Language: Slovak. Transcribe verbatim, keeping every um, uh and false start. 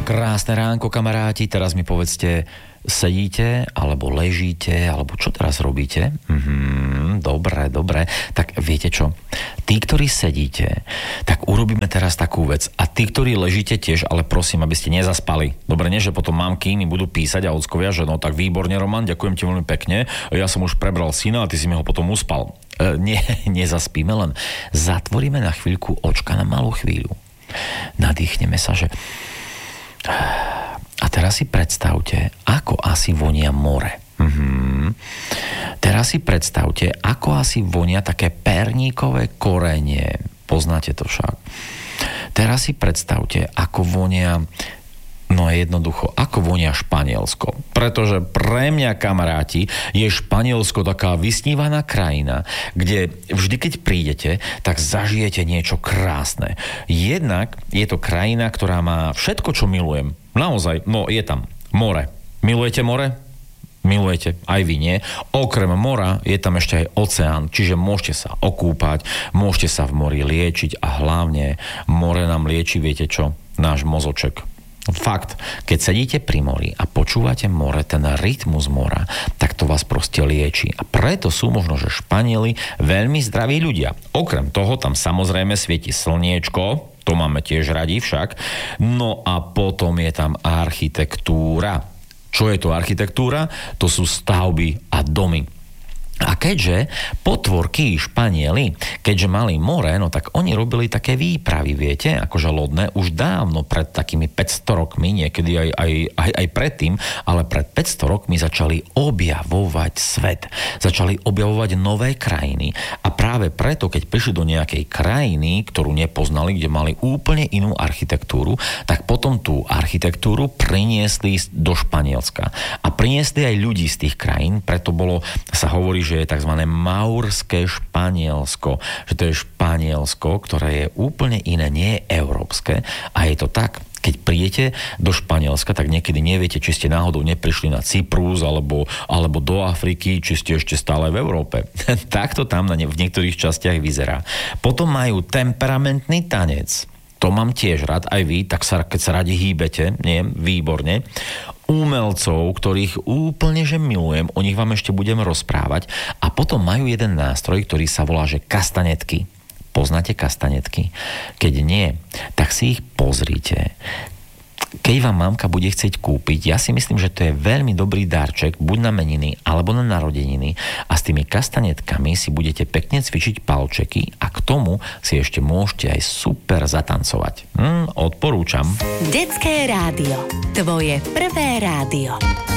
Krásne ránko, kamaráti. Teraz mi povedzte, sedíte, alebo ležíte, alebo čo teraz robíte? Mhm, dobre, dobre. Tak viete čo? Tí, ktorí sedíte, tak urobíme teraz takú vec. A tí, ktorí ležíte tiež, ale prosím, aby ste nezaspali. Dobre, nie, že potom mamky mi budú písať a ockovia, že no tak výborne, Roman, ďakujem ti veľmi pekne. Ja som už prebral syna a ty si mi ho potom uspal. E, nie, nezaspíme, len zatvoríme na chvíľku očka, na malú chvíľu. Nadýchneme sa, že... A teraz si predstavte, ako asi vonia more. Mhm. Teraz si predstavte, ako asi vonia také perníkové korenie. Poznáte to však. Teraz si predstavte, ako vonia... No jednoducho, ako vonia Španielsko. Pretože pre mňa, kamaráti, je Španielsko taká vysnívaná krajina, kde vždy, keď prídete, tak zažijete niečo krásne. Jednak je to krajina, ktorá má všetko, čo milujem. Naozaj, no je tam more. Milujete more? Milujete, aj vy nie. Okrem mora je tam ešte aj oceán, čiže môžete sa okúpať, môžete sa v mori liečiť a hlavne more nám lieči, viete čo? Náš mozoček. Fakt, keď sedíte pri mori a počúvate more, ten rytmus mora, tak to vás proste lieči. A preto sú možno, že Španieli veľmi zdraví ľudia. Okrem toho tam samozrejme svieti slniečko, to máme tiež radi však. No a potom je tam architektúra. Čo je to architektúra? To sú stavby a domy. A keďže potvorky Španieli, keďže mali more, no tak oni robili také výpravy, viete, akože lodné, už dávno pred takými päťsto rokmi, niekedy aj, aj, aj, aj predtým, ale pred päťsto rokmi začali objavovať svet. Začali objavovať nové krajiny a práve preto, keď prišli do nejakej krajiny, ktorú nepoznali, kde mali úplne inú architektúru, tak potom tú architektúru priniesli do Španielska. A priniesli aj ľudí z tých krajín, preto bolo, sa hovorí, že je tzv. Maurské Španielsko. Že to je Španielsko, ktoré je úplne iné, nie je európske. A je to tak, keď prídete do Španielska, tak niekedy neviete, či ste náhodou neprišli na Cyprus alebo, alebo do Afriky, či ste ešte stále v Európe. Takto tam na ne, v niektorých častiach vyzerá. Potom majú temperamentný tanec. To mám tiež rád, aj vy, tak sa, keď sa radi hýbete, nie, výborne. Umelcov, ktorých úplne že milujem, o nich vám ešte budem rozprávať. A potom majú jeden nástroj, ktorý sa volá, že kastanetky. Poznáte kastanetky? Keď nie, tak si ich pozrite. Keď vám mamka bude chcieť kúpiť, ja si myslím, že to je veľmi dobrý darček, buď na meniny, alebo na narodeniny. A s tými kastanetkami si budete pekne cvičiť palčeky a k tomu si ešte môžete aj super zatancovať. Hm, odporúčam. Detské rádio. Tvoje prvé rádio.